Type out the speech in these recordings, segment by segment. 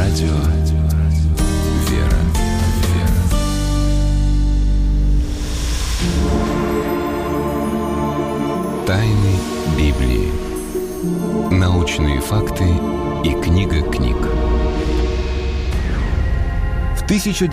Радио «Вера». Тайны Библии. Научные факты и книга книг. В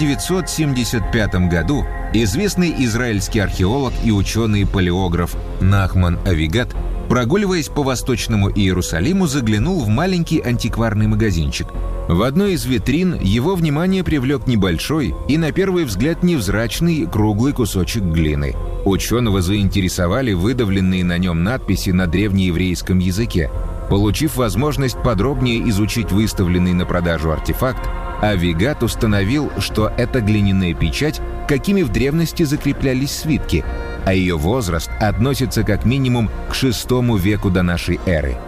1975 году известный израильский археолог и ученый-палеограф Нахман Авигад, прогуливаясь по Восточному Иерусалиму, заглянул в маленький антикварный магазинчик. В одной из витрин его внимание привлек небольшой и, на первый взгляд, невзрачный круглый кусочек глины. Ученого заинтересовали выдавленные на нем надписи на древнееврейском языке. Получив возможность подробнее изучить выставленный на продажу артефакт, Авигад установил, что это глиняная печать, какими в древности закреплялись свитки, а ее возраст относится как минимум к VI веку до нашей эры.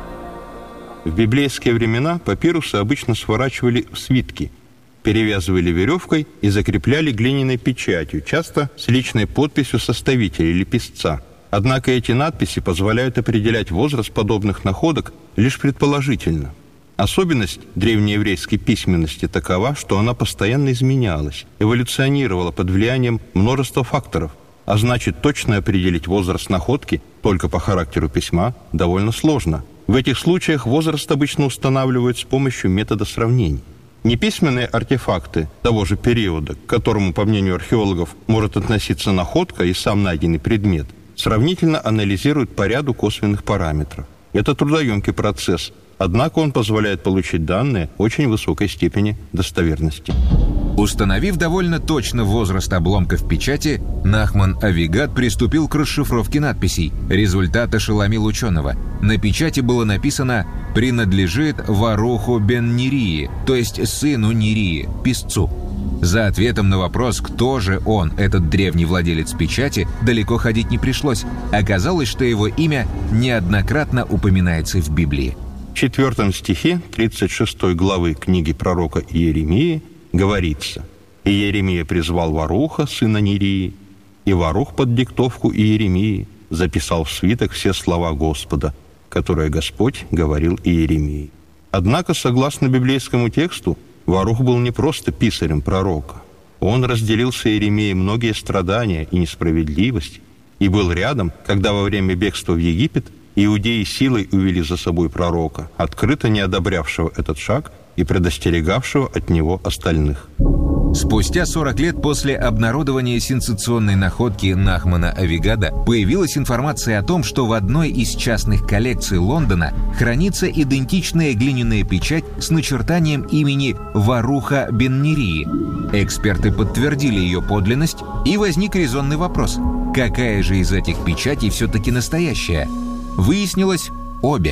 В библейские времена папирусы обычно сворачивали в свитки, перевязывали веревкой и закрепляли глиняной печатью, часто с личной подписью составителя или писца. Однако эти надписи позволяют определять возраст подобных находок лишь предположительно. Особенность древнееврейской письменности такова, что она постоянно изменялась, эволюционировала под влиянием множества факторов, а значит, точно определить возраст находки только по характеру письма довольно сложно. В этих случаях возраст обычно устанавливают с помощью метода сравнений. Неписьменные артефакты того же периода, к которому, по мнению археологов, может относиться находка и сам найденный предмет, сравнительно анализируют по ряду косвенных параметров. Это трудоемкий процесс, однако он позволяет получить данные очень высокой степени достоверности. Установив довольно точно возраст обломков печати, Нахман Авигад приступил к расшифровке надписей. Результат ошеломил ученого. На печати было написано «принадлежит Варуху бен Нерии», то есть сыну Нерии, писцу. За ответом на вопрос, кто же он, этот древний владелец печати, далеко ходить не пришлось. Оказалось, что его имя неоднократно упоминается в Библии. В 4 стихе 36 главы книги пророка Иеремии говорится: «И Иеремия призвал Варуха, сына Нерии, и Варух под диктовку Иеремии записал в свиток все слова Господа, которые Господь говорил Иеремии». Однако, согласно библейскому тексту, Варух был не просто писарем пророка. Он разделил с Иеремией многие страдания и несправедливость и был рядом, когда во время бегства в Египет иудеи силой увели за собой пророка, открыто не одобрявшего этот шаг и предостерегавшего от него остальных. Спустя 40 лет после обнародования сенсационной находки Нахмана Авигада появилась информация о том, что в одной из частных коллекций Лондона хранится идентичная глиняная печать с начертанием имени Варуха бен Нерии. Эксперты подтвердили ее подлинность, и возник резонный вопрос: какая же из этих печатей все-таки настоящая? Выяснилось, обе.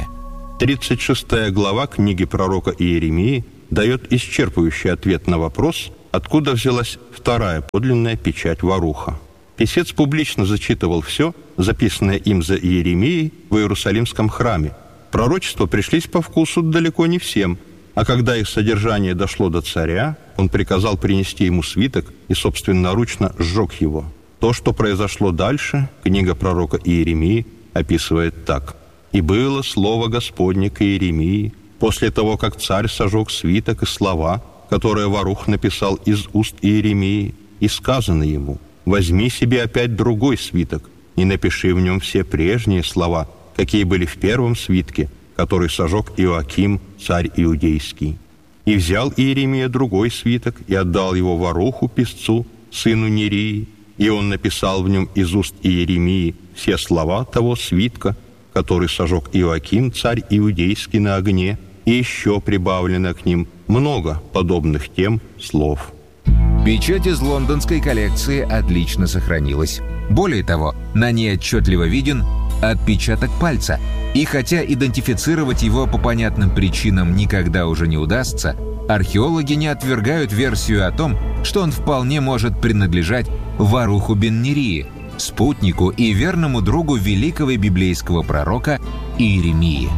36 глава книги пророка Иеремии дает исчерпывающий ответ на вопрос, откуда взялась вторая подлинная печать Варуха. Писец публично зачитывал все, записанное им за Иеремией в Иерусалимском храме. Пророчества пришлись по вкусу далеко не всем, а когда их содержание дошло до царя, он приказал принести ему свиток и собственноручно сжег его. То, что произошло дальше, книга пророка Иеремии описывает так: «И было слово Господне к Иеремии после того, как царь сожег свиток и слова, которые Варух написал из уст Иеремии, и сказано ему: возьми себе опять другой свиток и напиши в нем все прежние слова, какие были в первом свитке, который сожег Иоаким, царь иудейский. И взял Иеремия другой свиток и отдал его Варуху, писцу, сыну Нерии, и он написал в нем из уст Иеремии все слова того свитка, который сожег Иоаким, царь иудейский, на огне, и еще прибавлено к ним много подобных тем слов». Печать из лондонской коллекции отлично сохранилась. Более того, на ней отчетливо виден отпечаток пальца. И хотя идентифицировать его по понятным причинам никогда уже не удастся, археологи не отвергают версию о том, что он вполне может принадлежать Варуху бен Нерии, спутнику и верному другу великого библейского пророка Иеремии.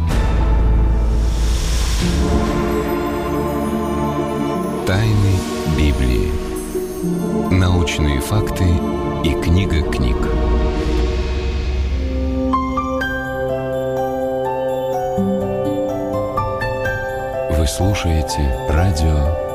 Тайны Библии. Научные факты и книга книг. Вы слушаете радио